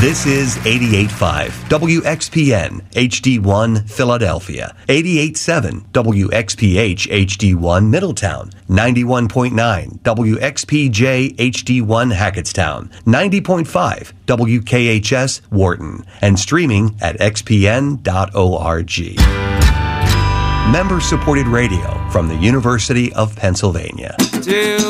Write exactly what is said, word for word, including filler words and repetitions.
This is eighty-eight point five W X P N H D one Philadelphia, eighty-eight point seven W X P H H D one Middletown, ninety-one point nine W X P J H D one Hackettstown, ninety point five W K H S Wharton, and streaming at x p n dot org. Member-supported radio from the University of Pennsylvania.